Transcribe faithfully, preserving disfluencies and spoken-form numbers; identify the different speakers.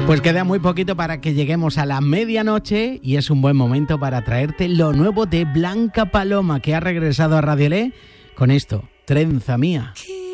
Speaker 1: Pues queda muy poquito para que lleguemos a la medianoche y es un buen momento para traerte lo nuevo de Blanca Paloma, que ha regresado a Radio L con esto, Trenza Mía.